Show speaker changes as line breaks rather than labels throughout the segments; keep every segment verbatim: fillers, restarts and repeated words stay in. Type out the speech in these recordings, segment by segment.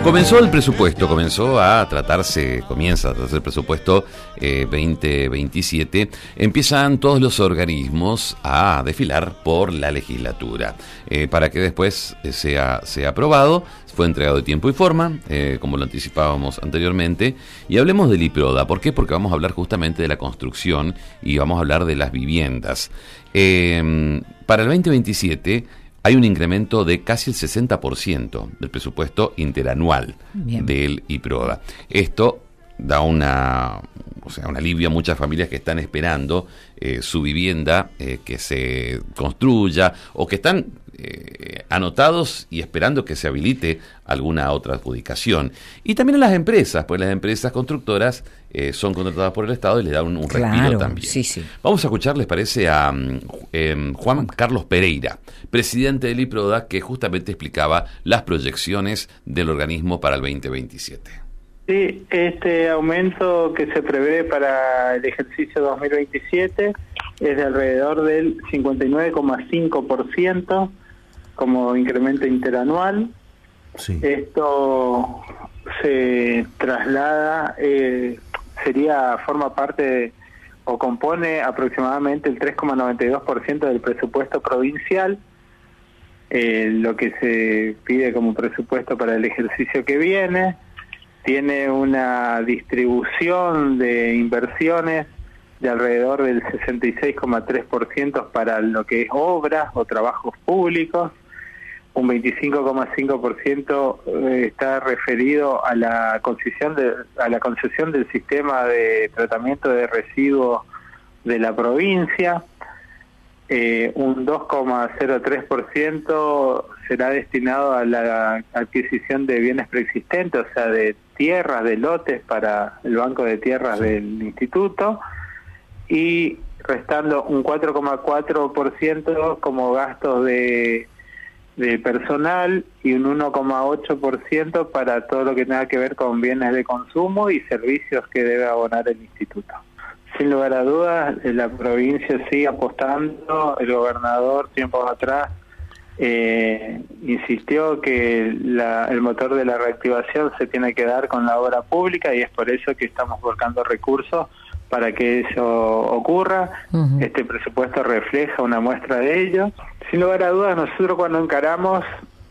Comenzó el presupuesto, comenzó a tratarse, comienza a tratarse el presupuesto eh, veinte veintisiete. Empiezan todos los organismos a desfilar por la legislatura eh, para que después sea, sea aprobado. Fue entregado de tiempo y forma, eh, como lo anticipábamos anteriormente. Y hablemos del IPRODA. ¿Por qué? Porque vamos a hablar justamente de la construcción y vamos a hablar de las viviendas. Eh, para el veinte veintisiete... hay un incremento de casi el sesenta por ciento del presupuesto interanual Bien. del IPRODA. Esto da una, o sea, un alivio a muchas familias que están esperando eh, su vivienda eh, que se construya o que están eh, anotados y esperando que se habilite alguna otra adjudicación. Y también a las empresas, pues las empresas constructoras eh, son contratadas por el Estado y les dan un, un
claro,
respiro también.
Sí, sí.
Vamos a escuchar, les parece, a eh, Juan Carlos Pereira, presidente del IPRODA, que justamente explicaba las proyecciones del organismo para el veinte veintisiete.
Sí, este aumento que se prevé para el ejercicio dos mil veintisiete es de alrededor del cincuenta y nueve coma cinco por ciento como incremento interanual. Sí. Esto se traslada, eh, sería, forma parte de, o compone aproximadamente el tres coma noventa y dos por ciento del presupuesto provincial, eh, lo que se pide como presupuesto para el ejercicio que viene. Tiene una distribución de inversiones de alrededor del sesenta y seis coma tres por ciento para lo que es obras o trabajos públicos, un veinticinco coma cinco por ciento está referido a la concesión de, a la concesión del sistema de tratamiento de residuos de la provincia, eh, un dos coma cero tres por ciento será destinado a la adquisición de bienes preexistentes, o sea, de tierras, de lotes para el banco de tierras del instituto, y restando un cuatro coma cuatro por ciento como gastos de, de personal y un uno coma ocho por ciento para todo lo que tenga que ver con bienes de consumo y servicios que debe abonar el instituto. Sin lugar a dudas, la provincia sigue apostando. El gobernador tiempos atrás eh, insistió que la, el motor de la reactivación se tiene que dar con la obra pública, y es por eso que estamos volcando recursos para que eso ocurra. Uh-huh. Este presupuesto refleja una muestra de ello. Sin lugar a dudas, nosotros cuando encaramos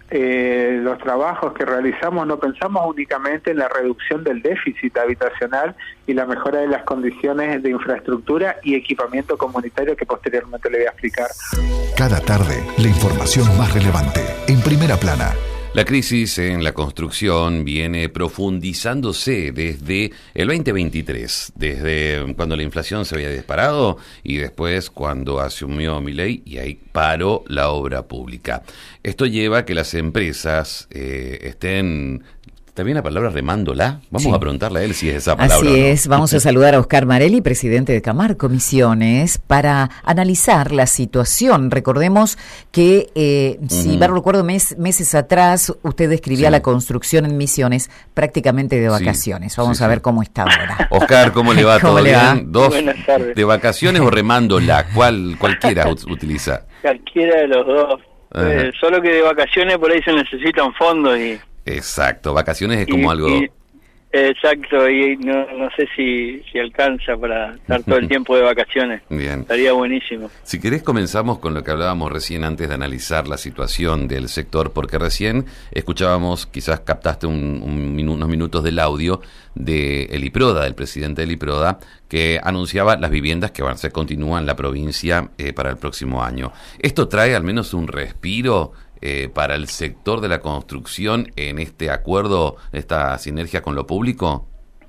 eh, los trabajos que realizamos no pensamos únicamente en la reducción del déficit habitacional y la mejora de las condiciones de infraestructura y equipamiento comunitario, que posteriormente le voy a explicar.
Cada tarde, la información más relevante en Primera Plana.
La crisis en la construcción viene profundizándose desde el veinte veintitrés, desde cuando la inflación se había disparado y después cuando asumió Milei y ahí paró la obra pública. Esto lleva a que las empresas eh, estén... ¿Está bien la palabra remándola? Vamos sí. a preguntarle a él si es esa palabra.
Así
o no.
es, vamos a saludar a Oscar Marelli, presidente de Camarco Misiones, para analizar la situación. Recordemos que, eh, uh-huh. si mal recuerdo, mes, meses atrás usted describía sí. la construcción en Misiones prácticamente de vacaciones. Sí. Vamos sí, a ver sí. cómo está ahora.
Oscar, ¿cómo le va?
¿Cómo
¿Todo
le va?
bien? ¿Dos de vacaciones o remándola? ¿Cuál, cualquiera utiliza?
Cualquiera de los dos. Eh, solo que de vacaciones por ahí se necesitan fondos y...
Exacto, vacaciones es como
y,
algo...
Y, exacto, y no, no sé si, si alcanza para estar todo el tiempo de vacaciones.
Bien.
Estaría buenísimo.
Si querés comenzamos con lo que hablábamos recién antes de analizar la situación del sector, porque recién escuchábamos, quizás captaste un, un minu, unos minutos del audio del IPRODA, del presidente del IPRODA, que anunciaba las viviendas que van a ser continúan en la provincia eh, para el próximo año. ¿Esto trae al menos un respiro Eh, para el sector de la construcción en este acuerdo, esta sinergia con lo público?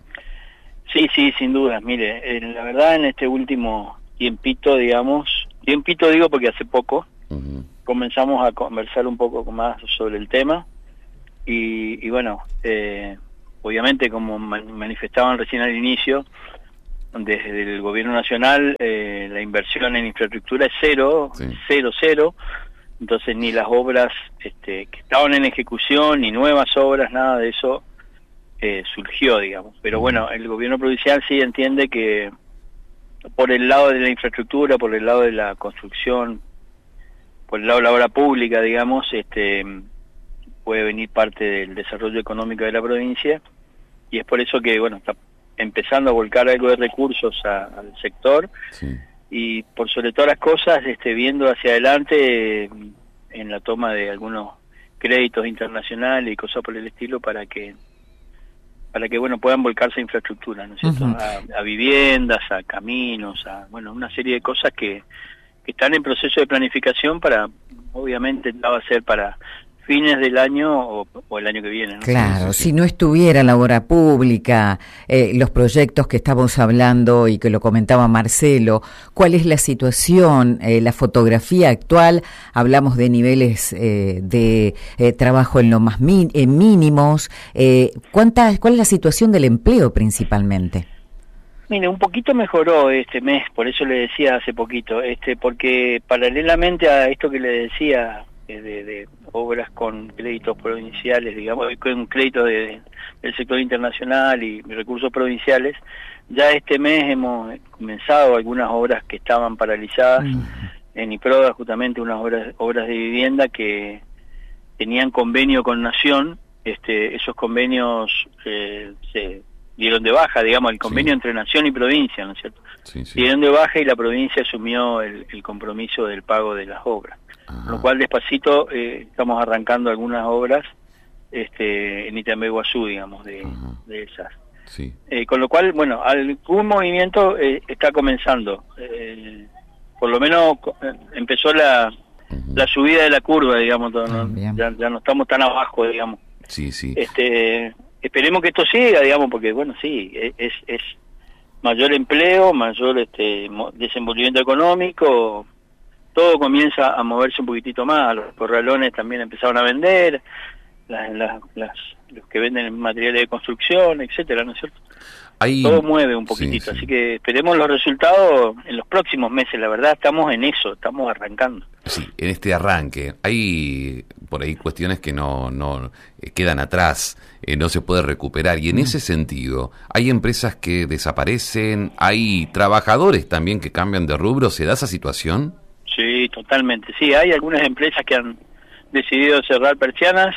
Sí, sí, sin duda. Mire, eh, la verdad en este último tiempito, digamos, tiempito digo porque hace poco, uh-huh. comenzamos a conversar un poco más sobre el tema y, y bueno, eh, obviamente como man- manifestaban recién al inicio, desde el gobierno nacional eh, la inversión en infraestructura es cero, sí. cero, cero. Entonces ni las obras este, que estaban en ejecución, ni nuevas obras, nada de eso eh, surgió, digamos. Pero bueno, el gobierno provincial sí entiende que por el lado de la infraestructura, por el lado de la construcción, por el lado de la obra pública, digamos, este puede venir parte del desarrollo económico de la provincia, y es por eso que, bueno, está empezando a volcar algo de recursos a, al sector, sí. Y por sobre todas las cosas, este, viendo hacia adelante eh, en la toma de algunos créditos internacionales y cosas por el estilo para que para que bueno puedan volcarse a infraestructura, ¿no es cierto? Uh-huh. a, a viviendas, a caminos, a bueno una serie de cosas que, que están en proceso de planificación para, obviamente va a ser para fines del año o, o el año que viene, ¿no?
Claro, si no estuviera la obra pública, eh, los proyectos que estamos hablando y que lo comentaba Marcelo, ¿cuál es la situación, eh, la fotografía actual? Hablamos de niveles eh, de eh, trabajo en lo más min- en mínimos. Eh, ¿cuánta, ¿Cuál es la situación del empleo principalmente?
Mire, un poquito mejoró este mes, por eso le decía hace poquito, este, porque paralelamente a esto que le decía de, de obras con créditos provinciales, digamos, con créditos de, del sector internacional y recursos provinciales, ya este mes hemos comenzado algunas obras que estaban paralizadas uh-huh. en IPRODA, justamente unas obras, obras de vivienda que tenían convenio con Nación. Este, esos convenios eh, se dieron de baja, digamos, el convenio sí. entre Nación y provincia, ¿no es cierto? Sí, sí. Dieron de baja y la provincia asumió el, el compromiso del pago de las obras. Con lo cual despacito eh, estamos arrancando algunas obras este, en Itambeguazú, digamos, de, de esas. Sí. Eh, con lo cual, bueno, algún movimiento eh, está comenzando. Eh, por lo menos eh, empezó la, uh-huh. la subida de la curva, digamos, todo, ¿no? ya, ya no estamos tan abajo, digamos.
Sí, sí.
Este, esperemos que esto siga, digamos, porque, bueno, sí, es, es mayor empleo, mayor este, desenvolvimiento económico. Todo comienza a moverse un poquitito más, los corralones también empezaron a vender, las, las, las, los que venden materiales de construcción, etcétera, ¿no es cierto? Ahí, todo mueve un poquitito, sí, sí. Así que esperemos los resultados en los próximos meses, la verdad estamos en eso, estamos arrancando.
Sí, en este arranque, hay por ahí cuestiones que no, no eh, quedan atrás, eh, no se puede recuperar, y en mm. ese sentido, hay empresas que desaparecen, hay trabajadores también que cambian de rubro, ¿se da esa situación?
Sí, totalmente. Sí, hay algunas empresas que han decidido cerrar persianas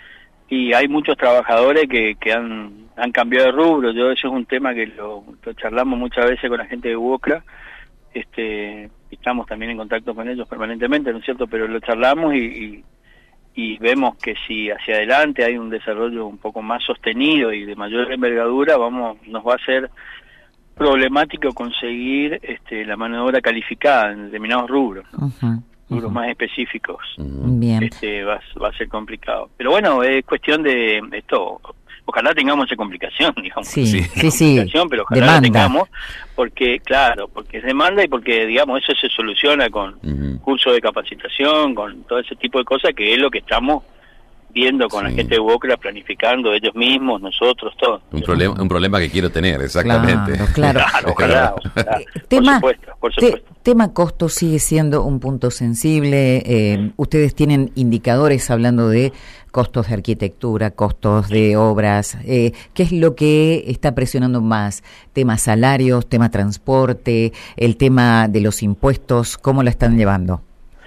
y hay muchos trabajadores que, que han, han cambiado de rubro. Yo eso es un tema que lo, lo charlamos muchas veces con la gente de UOCRA. Este, estamos también en contacto con ellos permanentemente, ¿no es cierto? Pero lo charlamos y, y, y vemos que si hacia adelante hay un desarrollo un poco más sostenido y de mayor envergadura, vamos, nos va a hacer problemático conseguir este, la mano de obra calificada en determinados rubros, ¿no? Uh-huh, rubros uh-huh. más específicos.
Bien.
Este, va, va a ser complicado. Pero bueno, es cuestión de esto. Ojalá tengamos esa complicación, digamos.
Sí, sí, sí. sí.
Pero ojalá demanda. la tengamos, porque, claro, porque es demanda y porque, digamos, eso se soluciona con uh-huh. cursos de capacitación, con todo ese tipo de cosas, que es lo que estamos viendo con sí. la gente de UOCRA, planificando ellos mismos, nosotros, todos.
Un problema, un problema que quiero tener, exactamente.
Claro, claro.
claro, ojalá, ojalá.
Tema,
por supuesto, por supuesto.
Te, tema costo sigue siendo un punto sensible. Eh, ustedes tienen indicadores hablando de costos de arquitectura, costos de obras. Eh, ¿Qué es lo que está presionando más? ¿Tema salarios, tema transporte, el tema de los impuestos? ¿Cómo la están llevando?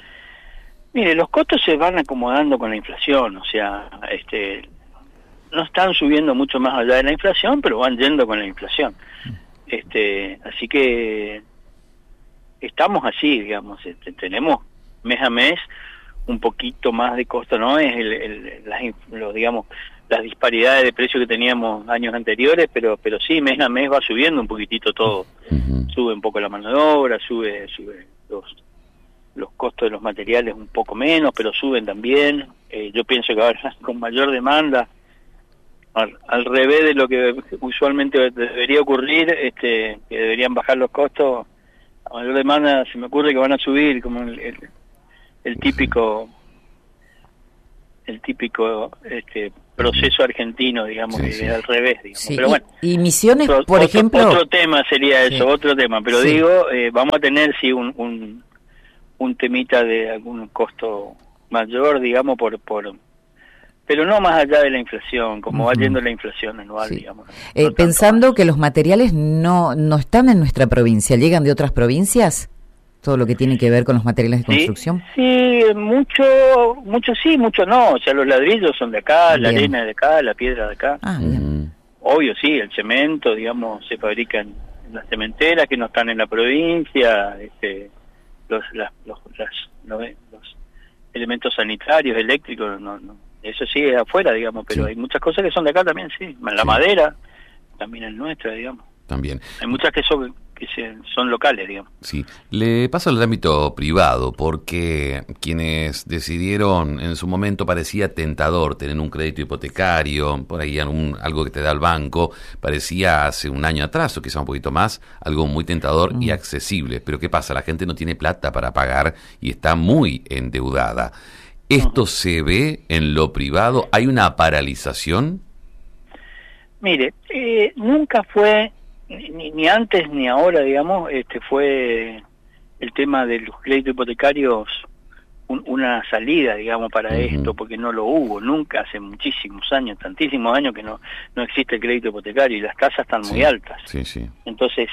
Mire, los costos se van acomodando con la inflación, o sea, este, no están subiendo mucho más allá de la inflación, pero van yendo con la inflación. Este, así que estamos así, digamos, este, tenemos mes a mes un poquito más de costo, no es el, el, las, los, digamos, las disparidades de precios que teníamos años anteriores, pero pero sí, mes a mes va subiendo un poquitito todo. Uh-huh. Sube un poco la mano de obra, sube, sube los... los costos de los materiales un poco menos, pero suben también. Eh, yo pienso que ahora con mayor demanda, al, al revés de lo que usualmente debería ocurrir, este, que deberían bajar los costos, a mayor demanda se me ocurre que van a subir, como el, el, el típico el típico este proceso argentino, digamos, sí, que sí. es al revés, digamos.
Sí.
Pero bueno,
y, y Misiones,
otro,
por
otro,
ejemplo...
Otro tema sería eso, sí. otro tema, pero
sí.
digo, eh, vamos a tener, sí, un... un un temita de algún costo mayor, digamos, por por pero no más allá de la inflación, como uh-huh. va yendo la inflación anual, sí. digamos.
Eh,
no
pensando que los materiales no no están en nuestra provincia, ¿llegan de otras provincias? todo lo que tiene que ver con los materiales de construcción.
Sí, sí, mucho, mucho sí, mucho no. O sea, los ladrillos son de acá, bien. La arena es de acá, la piedra de acá.
Ah, bien.
Obvio, sí, el cemento, digamos, se fabrica en las cementeras que no están en la provincia, este, los, las, los, las, los, los elementos sanitarios, eléctricos, no, no, eso sí es afuera, digamos, pero sí. Hay muchas cosas que son de acá también, sí. La sí. madera también es nuestra, digamos.
También.
Hay muchas que son que se, son locales, digamos.
Sí. Le paso al ámbito privado, porque quienes decidieron, en su momento parecía tentador tener un crédito hipotecario, por ahí algún, algo que te da el banco, parecía hace un año atrás, o quizá un poquito más, algo muy tentador mm. y accesible. Pero ¿qué pasa? La gente no tiene plata para pagar y está muy endeudada. ¿Esto uh-huh. se ve en lo privado? ¿Hay una paralización?
Mire, eh, nunca fue... Ni, ni antes ni ahora, digamos, este fue el tema de los créditos hipotecarios un, una salida, digamos, para uh-huh. esto, porque no lo hubo nunca, hace muchísimos años, tantísimos años que no no existe el crédito hipotecario y las tasas están sí, muy altas.
Sí, sí.
Entonces,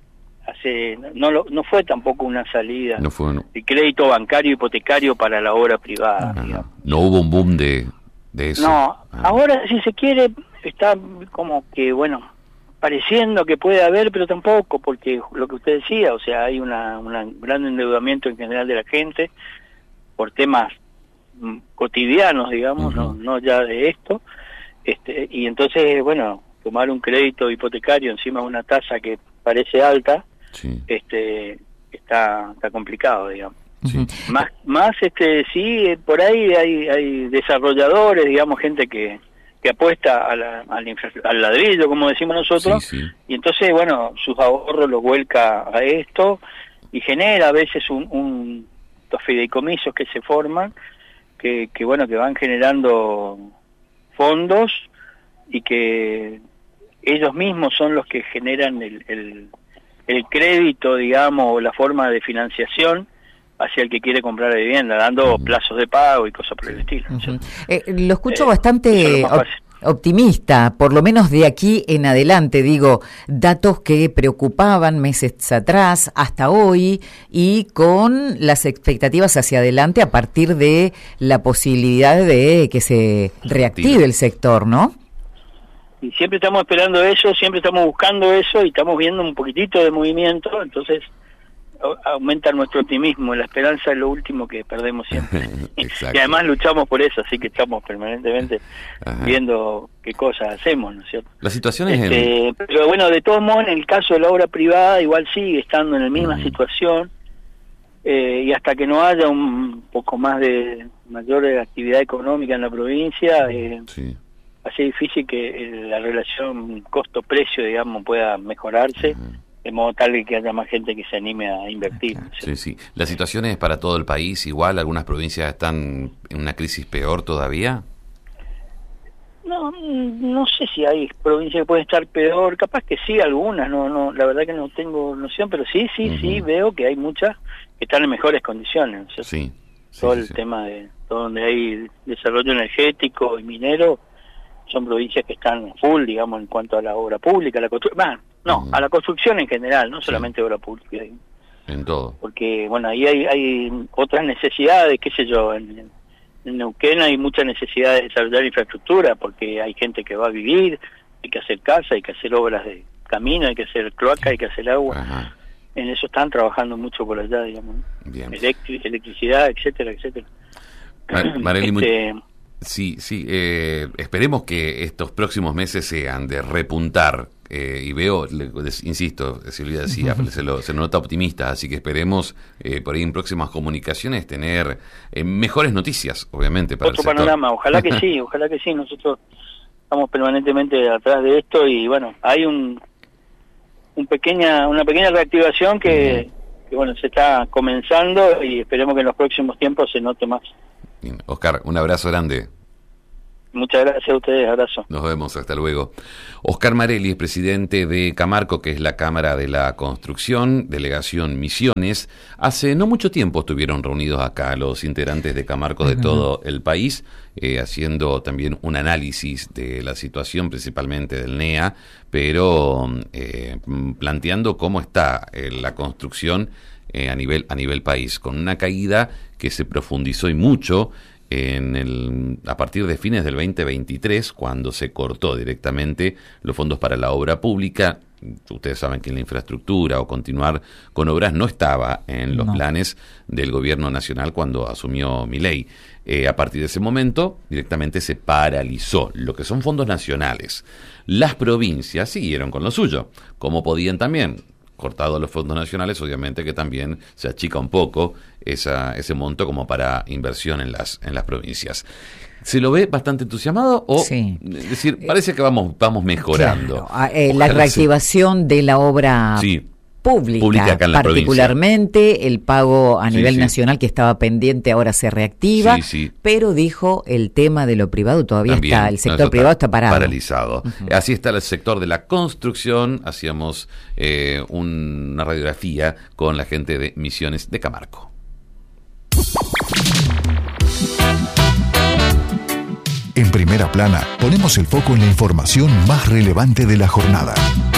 hace no lo, no fue tampoco una salida
no fue, no.
de crédito bancario hipotecario para la obra privada. Digamos.
No hubo un boom de, de eso.
No, ah. ahora, si se quiere, está como que, bueno... pareciendo que puede haber, pero tampoco, porque lo que usted decía, o sea, hay una, una gran endeudamiento en general de la gente por temas mm, cotidianos, digamos, uh-huh. no, no ya de esto, este, y entonces, bueno, tomar un crédito hipotecario encima de una tasa que parece alta, sí. este, está, está complicado, digamos. Sí. Más, más, este, sí, por ahí hay, hay desarrolladores, digamos, gente que que apuesta a la, al, infra, al ladrillo, como decimos nosotros, sí, sí. y entonces, bueno, sus ahorros los vuelca a esto y genera a veces un, un los fideicomisos que se forman, que, que bueno, que van generando fondos y que ellos mismos son los que generan el, el, el crédito, digamos, o la forma de financiación hacia el que quiere comprar la vivienda, dando uh-huh. plazos de pago y cosas por el estilo.
Uh-huh. eh, lo escucho eh, bastante op- optimista, por lo menos de aquí en adelante, digo, datos que preocupaban meses atrás hasta hoy y con las expectativas hacia adelante a partir de la posibilidad de que se reactive el sector, ¿no?
Y siempre estamos esperando eso, siempre estamos buscando eso y estamos viendo un poquitito de movimiento, entonces aumenta nuestro optimismo, la esperanza es lo último que perdemos siempre. Y además luchamos por eso, así que estamos permanentemente Ajá. viendo qué cosas hacemos, ¿no es cierto?
La situación es
este,
el...
Pero bueno, de todos modos, en el caso de la obra privada, igual sigue estando en la misma uh-huh. situación, eh, y hasta que no haya un poco más de mayor actividad económica en la provincia, eh, sí. hace difícil que eh, la relación costo-precio, digamos, pueda mejorarse. Uh-huh. De modo tal que haya más gente que se anime a invertir.
Sí, sí. ¿La situación es para todo el país igual? ¿Algunas provincias están en una crisis peor todavía?
No, no sé si hay provincias que pueden estar peor. Capaz que sí, algunas. No, no. La verdad que no tengo noción, pero sí, sí, uh-huh. sí veo que hay muchas que están en mejores condiciones. O sea, sí, sí. Todo sí, el sí. tema de todo donde hay desarrollo energético y minero son provincias que están full, digamos, en cuanto a la obra pública, la construcción. No, uh-huh. a la construcción en general, no solamente sí. obra pública.
En todo.
Porque, bueno, ahí hay, hay otras necesidades, qué sé yo, en, en Neuquén hay mucha necesidad de desarrollar infraestructura, porque hay gente que va a vivir, hay que hacer casa, hay que hacer obras de camino, hay que hacer cloaca, hay que hacer agua. Ajá. En eso están trabajando mucho por allá, digamos. Bien. Electri- electricidad, etcétera, etcétera.
Mar- Marely, este, muy... Sí, sí, eh, esperemos que estos próximos meses sean de repuntar. Eh, y veo, le, les, insisto, Silvia decía, se lo, se lo nota optimista, así que esperemos eh, por ahí en próximas comunicaciones tener eh, mejores noticias, obviamente, para
otro
el sector.
Panorama, ojalá que sí, ojalá que sí, nosotros estamos permanentemente atrás de esto y bueno, hay un, un pequeña, una pequeña reactivación que, uh-huh. que bueno, se está comenzando y esperemos que en los próximos tiempos se note más.
Bien. Oscar, un abrazo grande.
Muchas gracias a ustedes, abrazo.
Nos vemos, hasta luego. Oscar Marely es presidente de Camarco, que es la Cámara de la Construcción, Delegación Misiones. Hace no mucho tiempo estuvieron reunidos acá los integrantes de Camarco de todo el país, eh, haciendo también un análisis de la situación, principalmente del N E A, pero eh, planteando cómo está eh, la construcción eh, a nivel a nivel país, con una caída que se profundizó y mucho en el, a partir de fines del veinte veintitrés, cuando se cortó directamente los fondos para la obra pública. Ustedes saben que la infraestructura o continuar con obras no estaba en los no. planes del gobierno nacional cuando asumió Milei. Eh, a partir de ese momento, directamente se paralizó lo que son fondos nacionales. Las provincias siguieron con lo suyo, como podían también. Cortados los fondos nacionales, obviamente que también se achica un poco esa, ese monto como para inversión en las, en las provincias. ¿Se lo ve bastante entusiasmado o sí. Es decir, parece que vamos, vamos mejorando?
Claro. Eh, la reactivación se... de la obra sí. pública, pública acá en la particularmente provincia. El pago a nivel sí, sí. nacional que estaba pendiente ahora se reactiva, sí, sí. pero dijo el tema de lo privado todavía también, está, el sector no, privado está, está parado.
Paralizado. Uh-huh. Así está el sector de la construcción. Hacíamos eh, un, una radiografía con la gente de Misiones de Camarco.
En Primera Plana ponemos el foco en la información más relevante de la jornada.